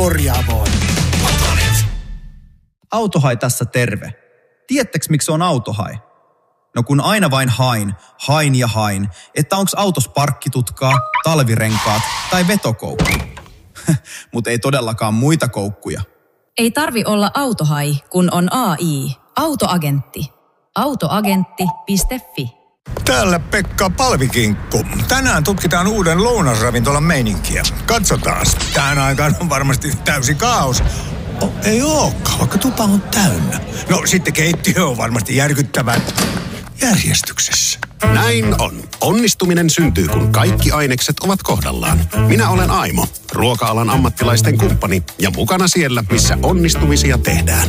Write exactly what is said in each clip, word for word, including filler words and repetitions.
korjaamoon. Autohai tässä terve. Tiedättekö miksi on autohai? No kun aina vain hain, hain ja hain, että onks autos parkkitutkaa, talvirenkaat tai vetokoukku. Mut ei todellakaan muita koukkuja. Ei tarvi olla autohai, kun on A I. Autoagentti. autoagentti piste fi. Täällä Pekka Palvikinkku. Tänään tutkitaan uuden lounasravintolan meininkiä. Katsotaan. Tähän aikaan on varmasti täysi kaos. Oh, ei ookaan, vaikka tupa on täynnä. No sitten keittiö on varmasti järkyttävän järjestyksessä. Näin on. Onnistuminen syntyy, kun kaikki ainekset ovat kohdallaan. Minä olen Aimo, ruoka-alan ammattilaisten kumppani ja mukana siellä, missä onnistumisia tehdään.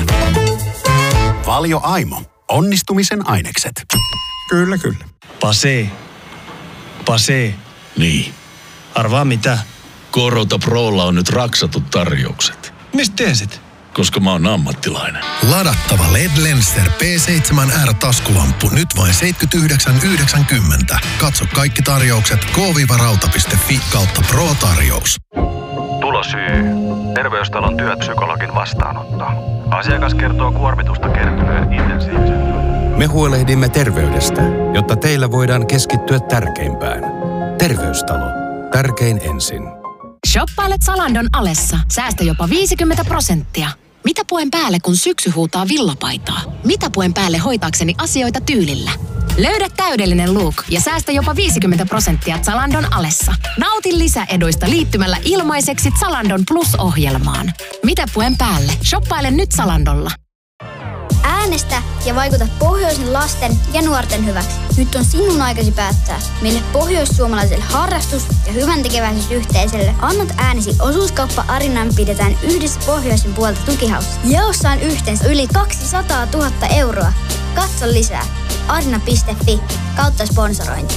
Valio Aimo. Onnistumisen ainekset. Kyllä, kyllä. Pase. Pase. Niin. Arvaa mitä? Korota Prolla on nyt raksatut tarjoukset. Mistä tiesit? Koska mä oon ammattilainen. Ladattava L E D Lenser P seitsemän R -taskulamppu nyt vain seitsemänkymmentäyhdeksän yhdeksänkymmentä. Katso kaikki tarjoukset k rauta piste fi kautta pro-tarjous. Tulosyy. Terveystalon työpsykologin vastaanotto. Asiakas kertoo kuormitusta kertyneen intensiivisen. Me huolehdimme terveydestä, jotta teillä voidaan keskittyä tärkeimpään. Terveystalo. Tärkein ensin. Shoppailet Zalandon alessa. Säästä jopa viisikymmentä prosenttia. Mitä puen päälle, kun syksy huutaa villapaitaa? Mitä puen päälle hoitaakseni asioita tyylillä? Löydä täydellinen look ja säästä jopa viisikymmentä prosenttia Zalandon alessa. Nauti lisäeduista liittymällä ilmaiseksi Zalandon Plus-ohjelmaan. Mitä puen päälle? Shoppaile nyt Zalandolla. Äänestä ja vaikuta pohjoisen lasten ja nuorten hyväksi. Nyt on sinun aikasi päättää. Meille pohjoissuomalaiselle harrastus- ja hyväntekeväisyysyhteisölle annat äänesi. Osuuskauppa Arinan pidetään yhdessä pohjoisen puolta tukihaussa. Jaossa on yhteensä yli kaksisataatuhatta euroa. Katso lisää. arina piste fi kautta sponsorointi.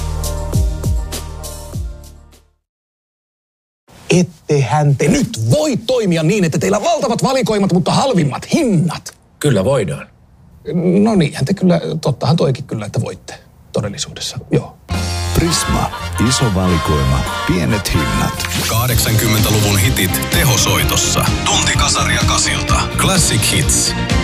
Ettehän te nyt voi toimia niin, että teillä on valtavat valikoimat, mutta halvimmat hinnat. Kyllä voidaan. No niinhän te kyllä, tottahan toikin kyllä, että voitte todellisuudessa, joo. Prisma. Iso valikoima. Pienet hinnat. kahdeksankymmentäluvun hitit tehosoitossa. Tunti kasaria kasilta. Classic Hits.